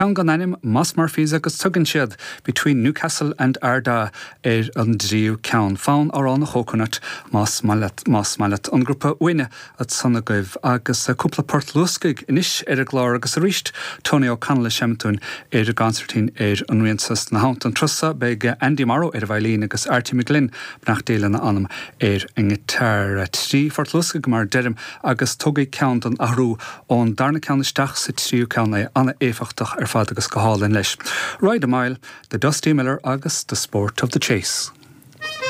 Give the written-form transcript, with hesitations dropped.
An gan anim Mas Murphys agus tugann siad between Newcastle and Arda an dríú ceann fáin árán na chóconat Mas Mallet an grúpa uine at sanna goibh agus cúpla Port Luscaig inis a glár agus a ríist Tony O'Connell seamtún a gancertín an rionsas na haunt an trusa beag Andy Morrow a bhailín agus Artie McGlynn nach déile na anam an gitar trí Port Luscaig mar derim agus tugaí ceann an ahrú ón darna ceann isteach sa tríú ceann é anna éfachtach fad agus go hálinn leis. Ride a mile, the Dusty Miller agus the Sport of the Chase.